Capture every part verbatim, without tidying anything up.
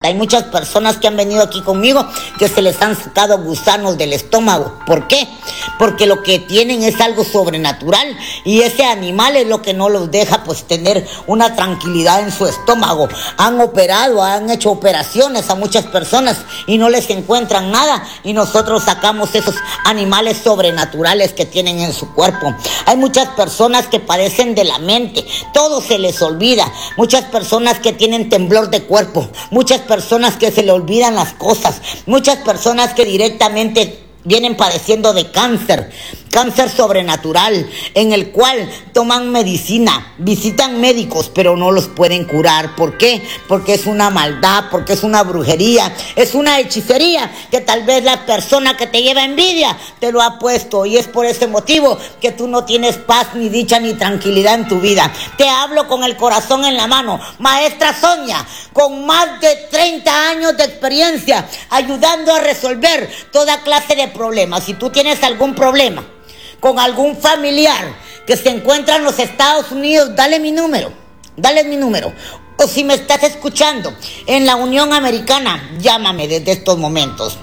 Hay muchas personas que han venido aquí conmigo que se les han sacado gusanos del estómago. ¿Por qué? Porque lo que tienen es algo sobrenatural y ese animal es lo que no los deja pues tener una tranquilidad en su estómago. Han operado, han hecho operaciones a muchas personas y no les encuentran nada, y nosotros sacamos esos animales sobrenaturales que tienen en su cuerpo. Hay muchas personas que padecen de la mente, todo se les olvida. Muchas personas que tienen temblor de cuerpo, muchas personas que se le olvidan las cosas, muchas personas que directamente vienen padeciendo de cáncer, cáncer sobrenatural, en el cual toman medicina, visitan médicos, pero no los pueden curar. ¿Por qué? Porque es una maldad, porque es una brujería, es una hechicería que tal vez la persona que te lleva envidia te lo ha puesto, y es por ese motivo que tú no tienes paz, ni dicha, ni tranquilidad en tu vida. Te hablo con el corazón en la mano, maestra Sonia, con más de treinta años de experiencia, ayudando a resolver toda clase de problemas. Si tú tienes algún problema con algún familiar que se encuentra en los Estados Unidos, dale mi número, dale mi número. O si me estás escuchando en la Unión Americana, llámame desde estos momentos,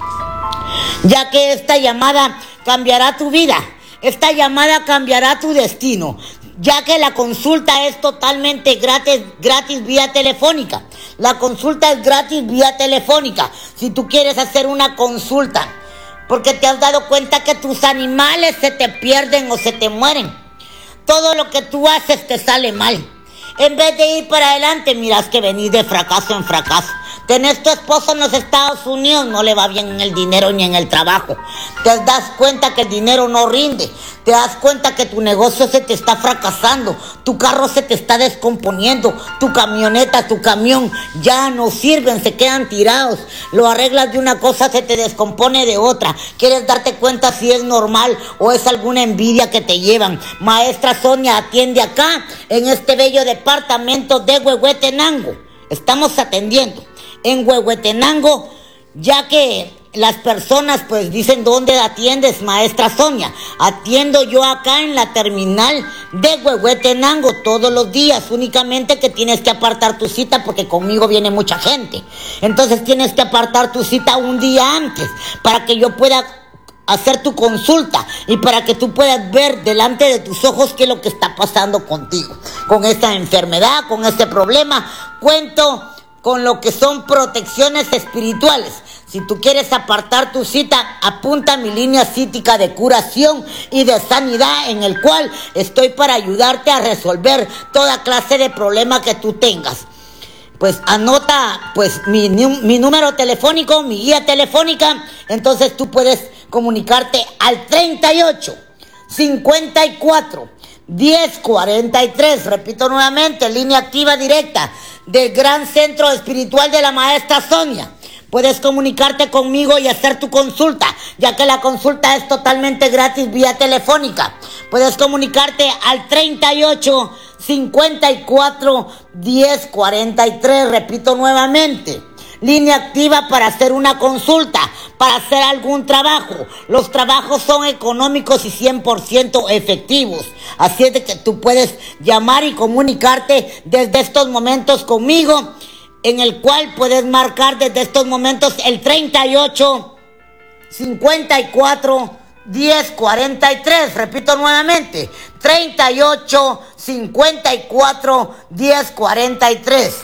ya que esta llamada cambiará tu vida, esta llamada cambiará tu destino, ya que la consulta es totalmente gratis, gratis vía telefónica. La consulta es gratis vía telefónica. Si tú quieres hacer una consulta porque te has dado cuenta que tus animales se te pierden o se te mueren, todo lo que tú haces te sale mal. En vez de ir para adelante, miras que venís de fracaso en fracaso. Tenés tu esposo en los Estados Unidos, no le va bien en el dinero ni en el trabajo. Te das cuenta que el dinero no rinde. Te das cuenta que tu negocio se te está fracasando. Tu carro se te está descomponiendo. Tu camioneta, tu camión ya no sirven, se quedan tirados. Lo arreglas de una cosa, se te descompone de otra. Quieres darte cuenta si es normal o es alguna envidia que te llevan. Maestra Sonia atiende acá en este bello departamento de Huehuetenango. Estamos atendiendo en Huehuetenango, ya que las personas pues dicen, ¿dónde atiendes, maestra Sonia? Atiendo yo acá en la terminal de Huehuetenango todos los días, únicamente que tienes que apartar tu cita porque conmigo viene mucha gente. Entonces tienes que apartar tu cita un día antes para que yo pueda hacer tu consulta y para que tú puedas ver delante de tus ojos qué es lo que está pasando contigo, con esta enfermedad, con este problema. Cuento con lo que son protecciones espirituales. Si tú quieres apartar tu cita, apunta a mi línea cítica de curación y de sanidad, en el cual estoy para ayudarte a resolver toda clase de problema que tú tengas. Pues anota pues mi, mi número telefónico, mi guía telefónica. Entonces tú puedes comunicarte al treinta y ocho, cincuenta y cuatro, diez, cuarenta y tres. Repito nuevamente, línea activa directa del Gran Centro Espiritual de la Maestra Sonia. Puedes comunicarte conmigo y hacer tu consulta, ya que la consulta es totalmente gratis vía telefónica. Puedes comunicarte al treinta y ocho, cincuenta y cuatro, diez, cuarenta y tres. Repito nuevamente, línea activa para hacer una consulta, para hacer algún trabajo. Los trabajos son económicos y cien por ciento efectivos. Así es de que tú puedes llamar y comunicarte desde estos momentos conmigo, en el cual puedes marcar desde estos momentos el treinta y ocho, cincuenta y cuatro, diez, cuarenta y tres. Repito nuevamente, treinta y ocho, cincuenta y cuatro, diez, cuarenta y tres.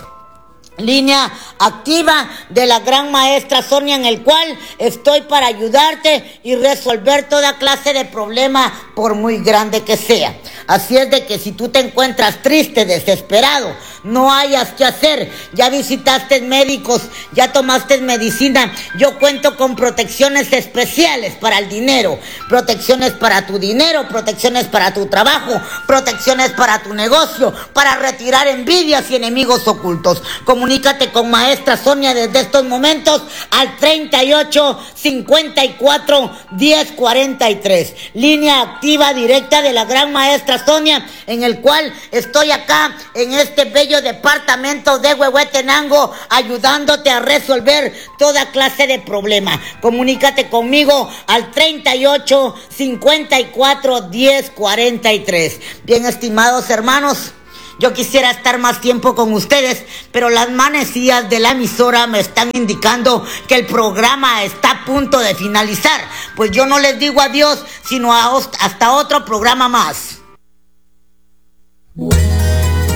Línea activa de la gran maestra Sonia, en el cual estoy para ayudarte y resolver toda clase de problema, por muy grande que sea. Así es de que si tú te encuentras triste, desesperado, no hayas que hacer, ya visitaste médicos, ya tomaste medicina, yo cuento con protecciones especiales para el dinero, protecciones para tu dinero, protecciones para tu trabajo, protecciones para tu negocio, para retirar envidias y enemigos ocultos. Comunícate con maestra Sonia desde estos momentos al treinta y ocho, cincuenta y cuatro, diez, cuarenta y tres. Línea activa directa de la gran maestra Sonia, en el cual estoy acá en este bello departamento de Huehuetenango, ayudándote a resolver toda clase de problema. Comunícate conmigo al treinta y ocho, cincuenta y cuatro, diez, cuarenta y tres. Bien, estimados hermanos, Yo quisiera estar más tiempo con ustedes, pero las manecillas de la emisora me están indicando que el programa está a punto de finalizar. Pues yo no les digo adiós, sino a hasta otro programa más.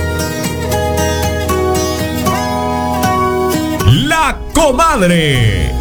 La Comadre.